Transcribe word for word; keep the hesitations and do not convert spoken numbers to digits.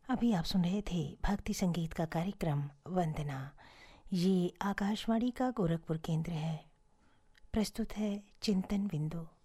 अभी आप सुन रहे थे भक्ति संगीत का कार्यक्रम वंदना। ये आकाशवाणी का गोरखपुर केंद्र है। प्रस्तुत है चिंतन बिंदु।